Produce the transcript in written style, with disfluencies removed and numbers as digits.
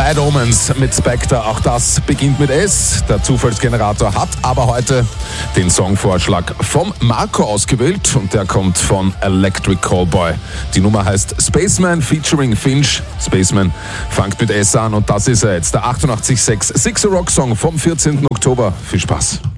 Bad Omens mit Spectre, auch das beginnt mit S. Der Zufallsgenerator hat aber heute den Songvorschlag vom Marco ausgewählt und der kommt von Electric Callboy. Die Nummer heißt Spaceman featuring Finch. Spaceman fängt mit S an und das ist er jetzt, der 88.6 Sixer Rock Song vom 14. Oktober. Viel Spaß.